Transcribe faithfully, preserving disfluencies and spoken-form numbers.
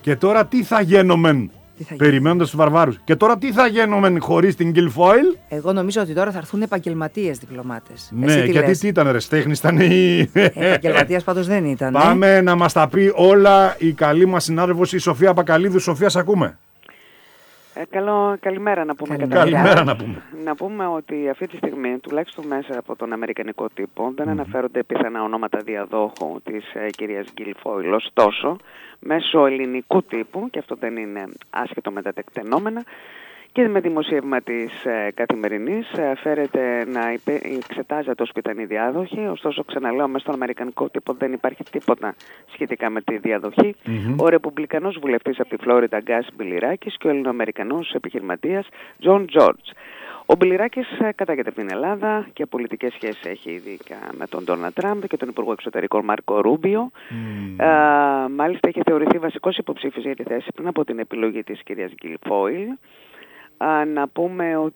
Και τώρα τι θα γίνομεν, περιμένοντας τους βαρβάρους. Και τώρα τι θα γίνομεν χωρίς την Guilfoyle. Εγώ νομίζω ότι τώρα θα έρθουν επαγγελματίες διπλωμάτες. Ναι, γιατί τι, τι ήταν, ρε, στέχνης ήταν η... Επαγγελματίας πάντως δεν ήταν. Πάμε να μας τα πει όλα η καλή μας συνάδελφος η Σοφία Πακαλίδου. Σοφία, σ' ακούμε. Ε, καλό, καλημέρα να πούμε. Καλημέρα. Καλημέρα να πούμε. Να πούμε ότι αυτή τη στιγμή, τουλάχιστον μέσα από τον αμερικανικό τύπο, δεν mm. αναφέρονται πιθανά ονόματα διαδόχου της ε, κυρίας Guilfoyle. Ωστόσο, μέσω ελληνικού τύπου, και αυτό δεν είναι άσχετο με τα τεκτενόμενα, και με δημοσίευμα της ε, Καθημερινής ε, φέρεται να υπε, εξετάζεται ως πιθανή διάδοχη. Ωστόσο, ξαναλέω, μέσα στον αμερικανικό τύπο δεν υπάρχει τίποτα σχετικά με τη διαδοχή. Mm-hmm. Ο ρεπουμπλικανός βουλευτής από τη Φλόριντα, Γκάς Μπιλιράκης, και ο ελληνοαμερικανός επιχειρηματίας Τζον Τζόρτζ. Ο Μπιλιράκης κατάγεται από την Ελλάδα και πολιτικές σχέσεις έχει ήδη με τον Ντόναλντ Τραμπ και τον Υπουργό Εξωτερικών Μάρκο Ρούμπιο. Mm. Α, μάλιστα, είχε θεωρηθεί βασικός υποψήφιος για τη θέση πριν από την επιλογή της κυρίας Guilfoyle. Να πούμε ότι